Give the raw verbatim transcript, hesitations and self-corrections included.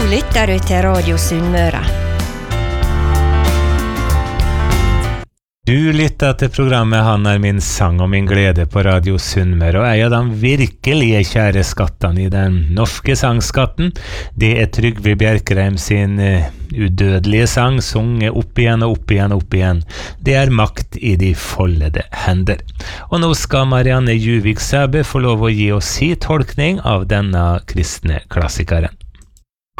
lytter du til Radio Sunnmøre. Du lytter til programmet Han er min sang og min glede på Radio Sunnmøre, og en av de virkelige kjære skattene i den norske sangskatten, det er Trygve Bjerkreim sin uh, udødelige sang, sunget opp igjen og opp igjen og opp igjen. Det er makt i de foldede hender. Og nå skal Marianne Juvik Sæbø få lov å gi oss si tolkning av denne kristne klassikeren.